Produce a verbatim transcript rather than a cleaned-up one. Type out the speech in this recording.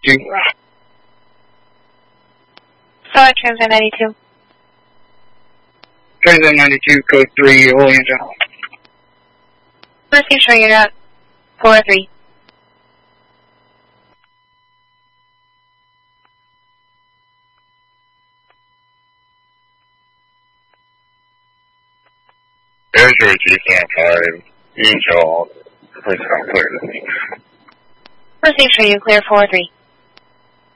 two. Solid Transit ninety-two. Transit ninety-two, code three, Holy Angel. Receive showing you're at four oh three. Azure G five, Angel, please come clear to me. Receive show you clear four oh three.